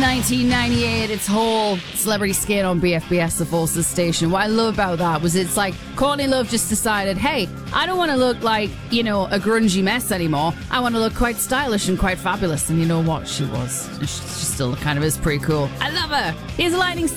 1998, it's whole celebrity skate on BFBS, the Forces station. What I love about that was it's like Courtney Love just decided, hey, I don't want to look like, a grungy mess anymore. I want to look quite stylish and quite fabulous. And you know what? She was. She still kind of is pretty cool. I love her. Here's a lightning